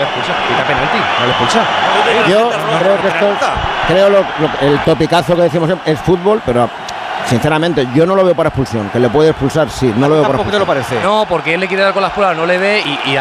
le expulsa. Quita penalti, no le expulsa. Yo creo que esto, el topicazo que decimos es fútbol, pero sinceramente yo no lo veo para expulsión. Que le puede expulsar, sí, no lo veo para expulsión. ¿Tampoco te lo parece? No, porque él le quiere dar con las pruebas, no le ve y